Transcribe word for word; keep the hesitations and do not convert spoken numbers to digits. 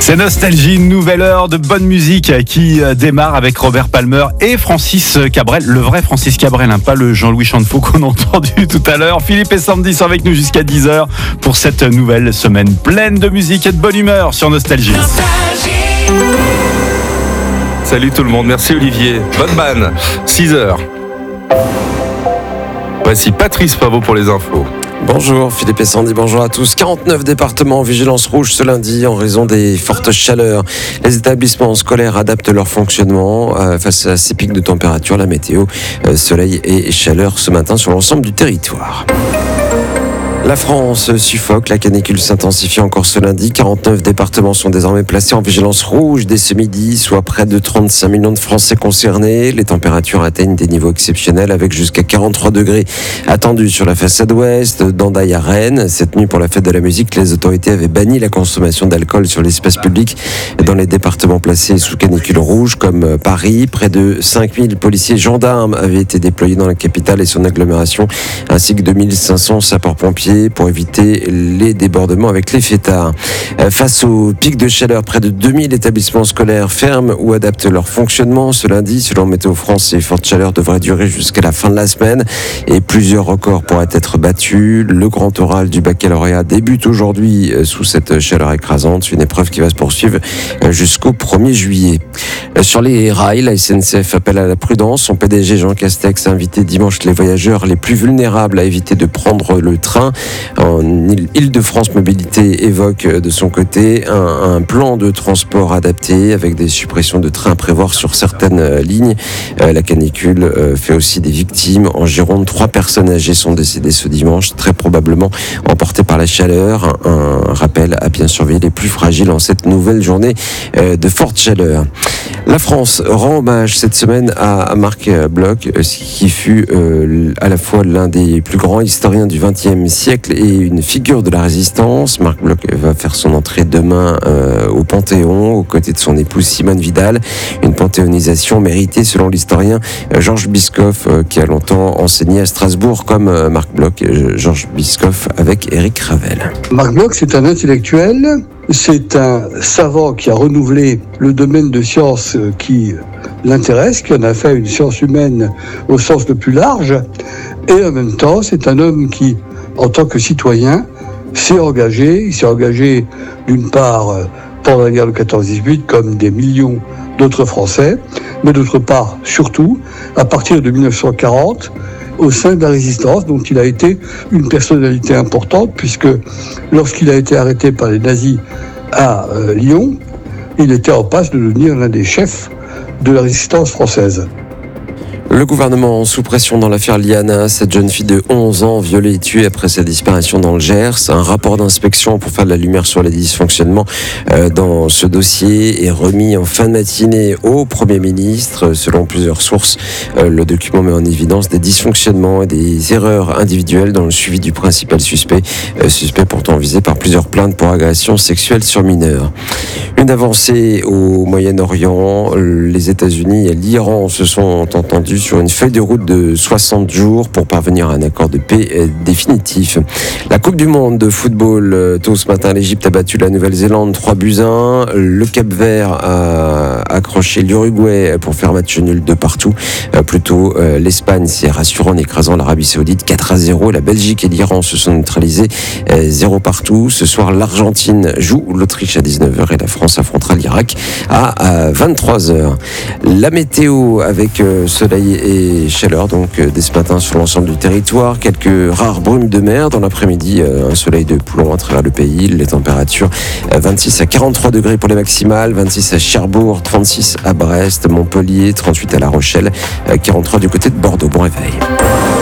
C'est Nostalgie, une nouvelle heure de bonne musique qui démarre avec Robert Palmer et Francis Cabrel, le vrai Francis Cabrel, hein, pas le Jean-Louis Chantefaux qu'on a entendu tout à l'heure. Philippe et Sandy sont avec nous jusqu'à dix heures pour cette nouvelle semaine pleine de musique et de bonne humeur sur Nostalgie. Nostalgie. Salut tout le monde, merci Olivier. Bonne banne, six heures. Voici Patrice Pavot pour les infos. Bonjour Philippe et Sandy, bonjour à tous. quarante-neuf départements en vigilance rouge ce lundi en raison des fortes chaleurs. Les établissements scolaires adaptent leur fonctionnement euh, face à ces pics de température. La météo, euh, soleil et chaleur ce matin sur l'ensemble du territoire. La France suffoque, la canicule s'intensifie encore ce lundi. quarante-neuf départements sont désormais placés en vigilance rouge dès ce midi, soit près de trente-cinq millions de Français concernés. Les températures atteignent des niveaux exceptionnels avec jusqu'à quarante-trois degrés attendus sur la façade ouest, d'Andaille à Rennes. Cette nuit, pour la fête de la musique, les autorités avaient banni la consommation d'alcool sur l'espace public dans les départements placés sous canicule rouge comme Paris. Près de cinq mille policiers gendarmes avaient été déployés dans la capitale et son agglomération, ainsi que deux mille cinq cents sapeurs-pompiers pour éviter les débordements avec les fêtards. Face au pic de chaleur, près de deux mille établissements scolaires ferment ou adaptent leur fonctionnement. Ce lundi, selon Météo France, ces fortes chaleurs devraient durer jusqu'à la fin de la semaine et plusieurs records pourraient être battus. Le grand oral du baccalauréat débute aujourd'hui sous cette chaleur écrasante, une épreuve qui va se poursuivre jusqu'au premier juillet. Sur les rails, la S N C F appelle à la prudence. Son P D G Jean Castex a invité dimanche les voyageurs les plus vulnérables à éviter de prendre le train. En Île-de-France Mobilité évoque de son côté un, un plan de transport adapté avec des suppressions de trains à prévoir sur certaines lignes. Euh, la canicule euh, fait aussi des victimes. En Gironde, trois personnes âgées sont décédées ce dimanche, très probablement emportées par la chaleur. Un, un rappel à bien surveiller les plus fragiles en cette nouvelle journée euh, de forte chaleur. La France rend hommage cette semaine à, à Marc Bloch, qui fut euh, à la fois l'un des plus grands historiens du vingtième siècle et une figure de la résistance. Marc Bloch va faire son entrée demain euh, au Panthéon, aux côtés de son épouse Simone Vidal. Une panthéonisation méritée selon l'historien Georges Biscoff, euh, qui a longtemps enseigné à Strasbourg comme euh, Marc Bloch. Euh, Georges Biscoff avec Éric Ravel. Marc Bloch, c'est un intellectuel. C'est un savant qui a renouvelé le domaine de science qui l'intéresse, qui en a fait une science humaine au sens le plus large. Et en même temps, c'est un homme qui, en tant que citoyen, s'est engagé. Il s'est engagé d'une part pendant la guerre de quatorze dix-huit, comme des millions d'autres Français, mais d'autre part, surtout, à partir de mille neuf cent quarante, au sein de la résistance, dont il a été une personnalité importante, puisque lorsqu'il a été arrêté par les nazis à euh, Lyon, il était en passe de devenir l'un des chefs de la résistance française. Le gouvernement sous pression dans l'affaire Liana, cette jeune fille de onze ans violée et tuée après sa disparition dans le Gers. Un rapport d'inspection pour faire de la lumière sur les dysfonctionnements euh, dans ce dossier est remis en fin de matinée au Premier ministre. Selon plusieurs sources, euh, le document met en évidence des dysfonctionnements et des erreurs individuelles dans le suivi du principal suspect, euh, suspect pourtant visé par plusieurs plaintes pour agression sexuelle sur mineurs. Une avancée au Moyen-Orient, les États-Unis et l'Iran se sont entendus sur une feuille de route de soixante jours pour parvenir à un accord de paix définitif. La Coupe du Monde de football, tôt ce matin, l'Égypte a battu la Nouvelle-Zélande trois buts à un. Le Cap-Vert a accroché l'Uruguay pour faire match nul de partout. Plutôt, l'Espagne s'est rassurée en écrasant l'Arabie Saoudite quatre à zéro. La Belgique et l'Iran se sont neutralisés zéro partout. Ce soir, l'Argentine joue l'Autriche à dix-neuf heures et la France affrontera l'Irak à vingt-trois heures. La météo avec soleil et chaleur donc dès ce matin sur l'ensemble du territoire. Quelques rares brumes de mer. Dans l'après-midi, un soleil de plomb à travers le pays. Les températures vingt-six à quarante-trois degrés pour les maximales, vingt-six à Cherbourg, trente-six à Brest, Montpellier, trente-huit à La Rochelle, quarante-trois du côté de Bordeaux. Bon réveil.